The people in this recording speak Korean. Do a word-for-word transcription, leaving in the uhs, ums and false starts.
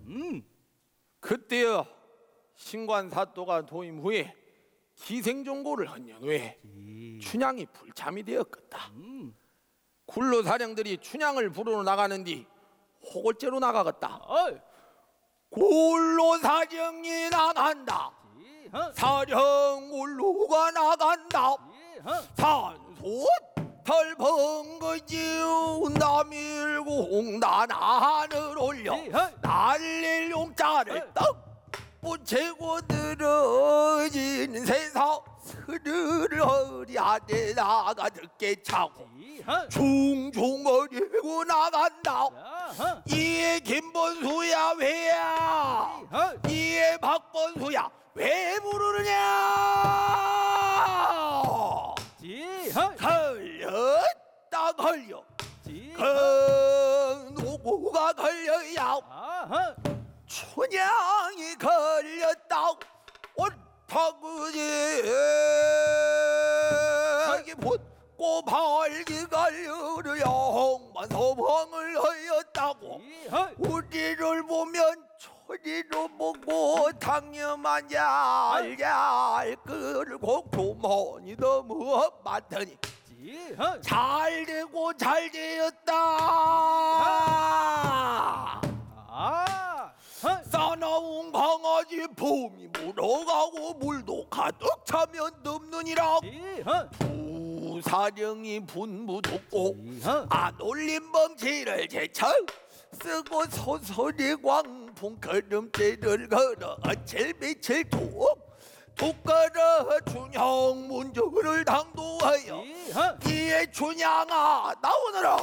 음. 그때여 신관사또가 도임 후에 기생종고를 헌년 후에 춘향이 불참이 되었겠다. 음. 굴로 사령들이 춘향을 부르러 나가는 뒤 호골제로 나가겠다. 어이. 굴로 사령이 나간다. 지헌. 사령 굴로가 나간다. 지헌. 산소 털벙거지우 남일공 난 하늘 올려 지헌. 날릴 용자를 떡 붙이고 늘어진 세상 스르르 허리 아래 나가 듣게 차고 지헌. 중중 어리고 나간다. 야헌. 이에 김본수야 왜야 지헌. 이에 박본수야 왜 부르느냐. 지헌. 걸렸다 걸려 지헌. 그 누구가 걸려야 아헌. 춘향이 걸렸다. 옳다그지 붙고 발기 걸려를 영만 소방을 하였다고. 지헌. 우리를 보면 초리로 보고 당념한 얄얄 끌고 조문이 너무 많더니 지헌. 잘 되고 잘 되었다. 아. 헌. 싸나운 강아지 봄이 물어가고 물도 가득 차면 넘느니라. 지헌. 부사령이 분부 돋고 지헌. 안 올린 멍치를 제쳐 쓰고 소소리 광풍 걸음대를 걸어 어칠 빛을 툭툭 걸어 춘향 문주를 당도하여 지헌. 이에 춘향아 나오너라.